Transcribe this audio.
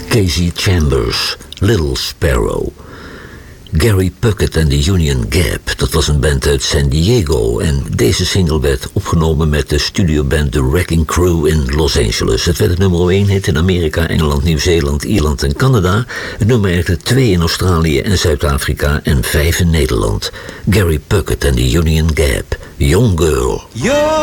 Casey Chambers, Little Sparrow. Gary Puckett en de Union Gap, dat was een band uit San Diego en deze single werd opgenomen met de studioband The Wrecking Crew in Los Angeles. Het werd het nummer 1 hit in Amerika, Engeland, Nieuw-Zeeland, Ierland en Canada. Het nummer eigenlijk 2 in Australië en Zuid-Afrika en 5 in Nederland. Gary Puckett en de Union Gap, Young Girl.